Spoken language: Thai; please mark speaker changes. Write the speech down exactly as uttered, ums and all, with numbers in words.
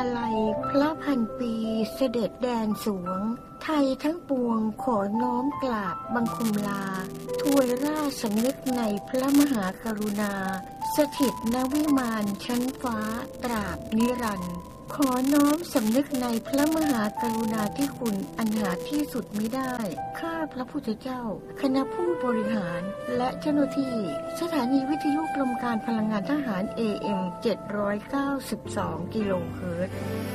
Speaker 1: ลัยพระพันปีเสด็จแดนสวงไทยทั้งปวงขอน้อมกราบบังคมลาถวยราชสำนึกในพระมหากรุณาสถิตณวิมานชั้นฟ้าตราบนิรันดร์ขอน้อมสำนึกในพระมหากรุณาธิคุณอันหาที่สุดมิได้ข้าพระพุทธเจ้าคณะผู้บริหารและเจ้าหน้าที่สถานีวิทยุกรมการพลังงานทหาร เอ เอ็ม เจ็ดร้อยเก้าสิบสอง กิโลเฮิรตซ์